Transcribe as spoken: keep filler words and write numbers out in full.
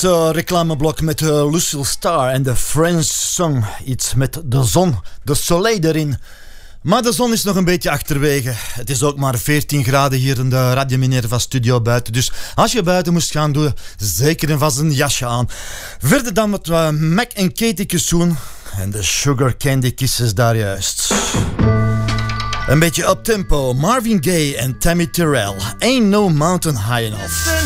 het uh, reclameblok met uh, Lucille Star en de French Song. Iets met de zon, de soleil erin. Maar de zon is nog een beetje achterwege. Het is ook maar veertien graden hier in de Radio Minerva studio buiten. Dus als je buiten moest gaan, doe zeker en vast een jasje aan. Verder dan met uh, Mac en Katie Kissoen. En de Sugar Candy Kisses daar juist. Een beetje uptempo. Marvin Gaye en Tammy Terrell. Ain't no mountain high enough.